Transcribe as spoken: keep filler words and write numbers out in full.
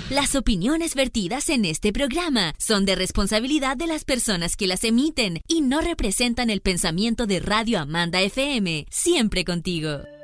Las opiniones vertidas en este programa son de responsabilidad de las personas que las emiten y no representan el pensamiento de Radio Amanda F M, siempre contigo.